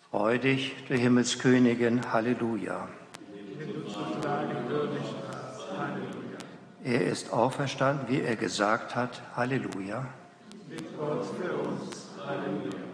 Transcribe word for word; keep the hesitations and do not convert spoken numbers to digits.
Freu dich, du Himmelskönigin, Halleluja. Wenn du zu tragen würdig warst, Halleluja. Er ist auferstanden, wie er gesagt hat, Halleluja. Mit Gott für uns, Halleluja.